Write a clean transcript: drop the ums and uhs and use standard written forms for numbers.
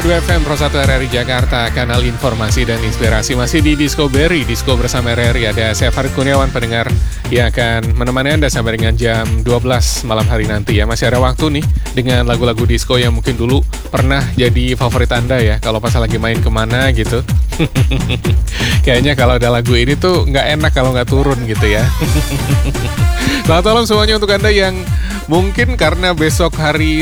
2FM Pro 1 RRI Jakarta, kanal informasi dan inspirasi. Masih di Discovery, Disco bersama RRI. Ada saya Farid Kurniawan, pendengar yang akan menemani Anda sampai dengan jam 12 malam hari nanti ya. Masih ada waktu nih dengan lagu-lagu disco yang mungkin dulu pernah jadi favorit Anda ya. Kalau pas lagi main kemana gitu. Kayaknya kalau ada lagu ini tuh nggak enak kalau nggak turun gitu ya. Selamat malam semuanya untuk Anda yang mungkin karena besok hari